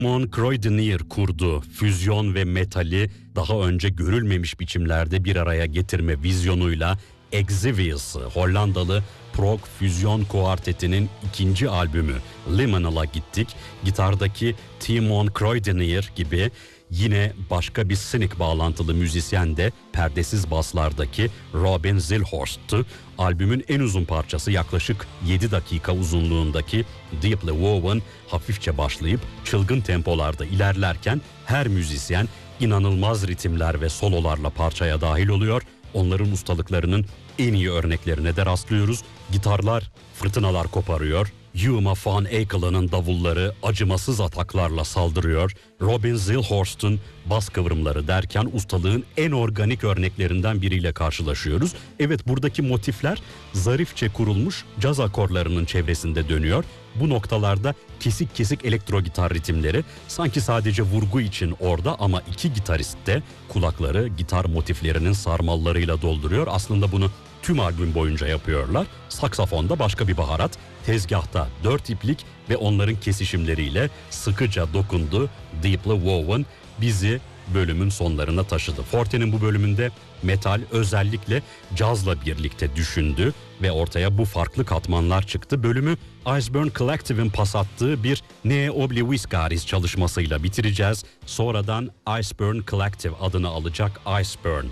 Timon Kreudenir kurdu. Füzyon ve metali daha önce görülmemiş biçimlerde bir araya getirme vizyonuyla Exvius, Hollandalı prog füzyon kuartetinin ikinci albümü Liminal'a gittik. Gitardaki Timon Kreudenir gibi yine başka bir Cynic bağlantılı müzisyen de perdesiz baslardaki Robin Zillhorst'tu. Albümün en uzun parçası yaklaşık 7 dakika uzunluğundaki Deeply Woven hafifçe başlayıp çılgın tempolarda ilerlerken her müzisyen inanılmaz ritimler ve sololarla parçaya dahil oluyor. Onların ustalıklarının en iyi örneklerine de rastlıyoruz. Gitarlar fırtınalar koparıyor. Yuma Van Eikelen'ın davulları acımasız ataklarla saldırıyor. Robin Zillhorst'un bas kıvrımları derken ustalığın en organik örneklerinden biriyle karşılaşıyoruz. Evet, buradaki motifler zarifçe kurulmuş caz akorlarının çevresinde dönüyor. Bu noktalarda kesik kesik elektro gitar ritimleri sanki sadece vurgu için orada ama iki gitarist de kulakları gitar motiflerinin sarmallarıyla dolduruyor. Aslında bunu tüm albüm boyunca yapıyorlar. Saksafonda başka bir baharat, tezgahta 4 iplik ve onların kesişimleriyle sıkıca dokundu. Deeply Woven bizi bölümün sonlarına taşıdı. Forte'nin bu bölümünde metal özellikle cazla birlikte düşündü ve ortaya bu farklı katmanlar çıktı. Bölümü Iceburn Collective'in pas attığı bir Ne Oblivis Garis çalışmasıyla bitireceğiz. Sonradan Iceburn Collective adını alacak Iceburn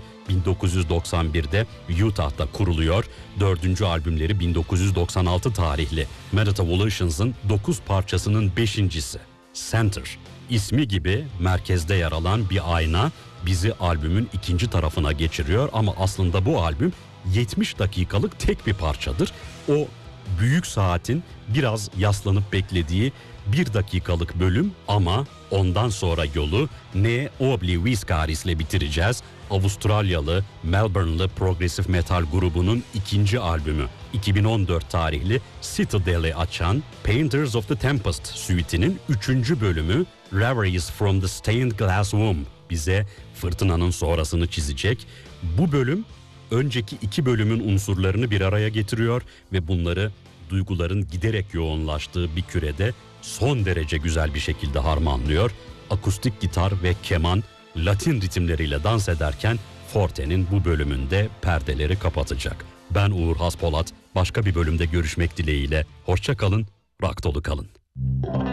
1991'de Utah'ta kuruluyor. 4. albümleri 1996 tarihli Metavolutions'ın 9 parçasının 5.'si Center. İsmi gibi merkezde yer alan bir ayna bizi albümün ikinci tarafına geçiriyor ama aslında bu albüm 70 dakikalık tek bir parçadır. O büyük saatin biraz yaslanıp beklediği 1 dakikalık bölüm ama ondan sonra yolu Ne Oblivis Garis ile bitireceğiz. Avustralyalı, Melbourne'lı progresif metal grubunun ikinci albümü 2014 tarihli Citadel'i açan Painters of the Tempest suite'inin 3. bölümü Reveries from the Stained Glass Womb bize fırtınanın sonrasını çizecek. Bu bölüm önceki 2 bölümün unsurlarını bir araya getiriyor ve bunları duyguların giderek yoğunlaştığı bir kürede son derece güzel bir şekilde harmanlıyor. Akustik gitar ve keman Latin ritimleriyle dans ederken Forte'nin bu bölümünde perdeleri kapatacak. Ben Uğur Haspolat, başka bir bölümde görüşmek dileğiyle. Hoşça kalın, rock dolu kalın.